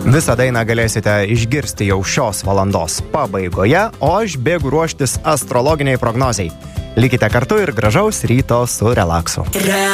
Visą dainą galėsite išgirsti jau šios valandos pabaigoje, o aš bėgu ruoštis astrologiniai prognozei. Likite kartu ir gražaus ryto su relaksu.